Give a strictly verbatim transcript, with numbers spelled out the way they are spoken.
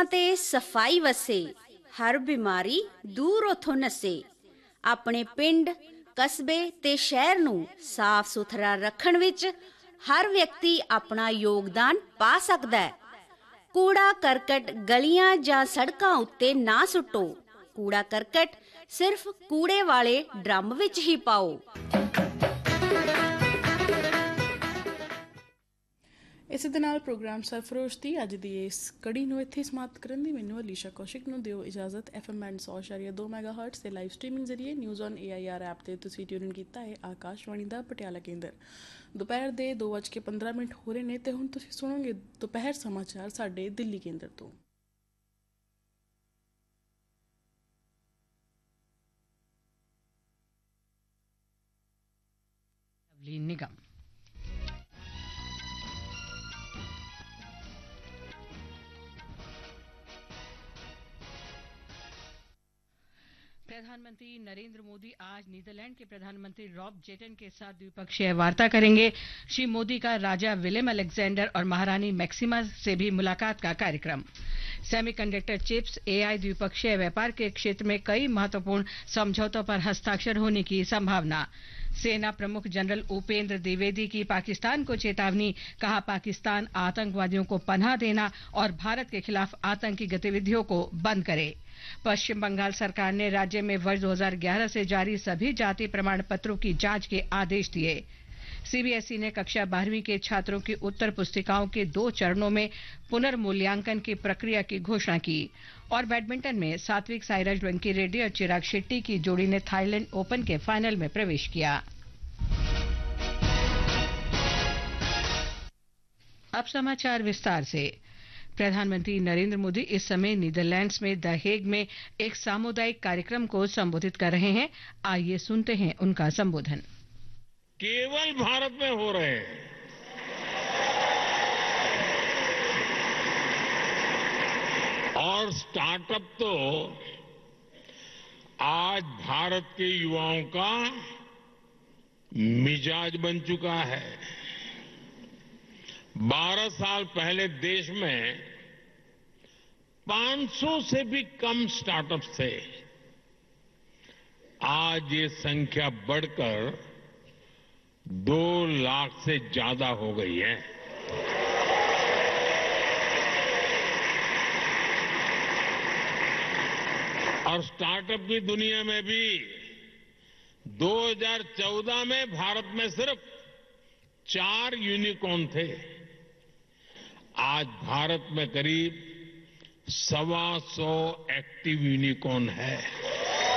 ते सफाई वसे, हर बीमारी दूर उथों नसे। अपने पिंड कस्बे ते शहर नूं साफ सुथरा रखण विच हर व्यक्ति अपना योगदान पा सकदा है। कूड़ा करकट गलियां जां सड़कां उत्ते ना सुट्टो। कूड़ा करकट सिर्फ कूड़े वाले ड्रम विच ही पाओ। इस दे नाल प्रोग्राम सरफरोश दी अज दी इस कड़ी नूं इत्थे समाप्त करन दी मैनूं अलीशा कौशिक नूं दिओ इजाजत। एफ एम बैंड सौ इशारिया दो मैगा हर्ट्स ते लाइव स्ट्रीमिंग जरिए news on A I R app ते तुसीं ट्यून कीता है आकाशवाणी दा पटियाला केंद्र। दोपहर दे दो बज के पंद्रह मिनट हो रहे ने ते हुण तुसीं सुणोगे दोपहर समाचार साडे दिल्ली केंद्र तो। निगम प्रधानमंत्री नरेंद्र मोदी आज नीदरलैंड के प्रधानमंत्री रॉब जेटन के साथ द्विपक्षीय वार्ता करेंगे। श्री मोदी का राजा विलियम अलेक्जेंडर और महारानी मैक्सिमा से भी मुलाकात का कार्यक्रम। सेमीकंडक्टर चिप्स एआई द्विपक्षीय व्यापार के क्षेत्र में कई महत्वपूर्ण समझौतों पर हस्ताक्षर होने की संभावना। सेना प्रमुख जनरल उपेंद्र द्विवेदी की पाकिस्तान को चेतावनी, कहा पाकिस्तान आतंकवादियों को पनाह देना और भारत के खिलाफ आतंकी गतिविधियों को बंद करे। पश्चिम बंगाल सरकार ने राज्य में वर्ष दो हज़ार ग्यारह से जारी सभी जाति प्रमाण पत्रों की जांच के आदेश दिए। सीबीएसई ने कक्षा बारहवीं के छात्रों की उत्तर पुस्तिकाओं के दो चरणों में पुनर्मूल्यांकन की प्रक्रिया की घोषणा की। और बैडमिंटन में सात्विक साईराज वेंकी रेड्डी और चिराग शेट्टी की जोड़ी ने थाईलैंड ओपन के फाइनल में प्रवेश किया। अब समाचार विस्तार से। प्रधानमंत्री नरेंद्र मोदी इस समय नीदरलैंड्स में द हेग में एक सामुदायिक कार्यक्रम को संबोधित कर रहे हैं। आइए सुनते हैं उनका संबोधन। केवल भारत में हो रहे हैं। और स्टार्टअप तो आज भारत के युवाओं का मिजाज बन चुका है। बारह साल पहले देश में पाँच सौ से भी कम स्टार्टअप्स थे। आज ये संख्या बढ़कर दो लाख से ज्यादा हो गई है। और स्टार्टअप की दुनिया में भी दो हज़ार चौदह में भारत में सिर्फ चार यूनिकॉर्न थे। आज भारत में करीब सवा सौ एक्टिव यूनिकॉर्न है।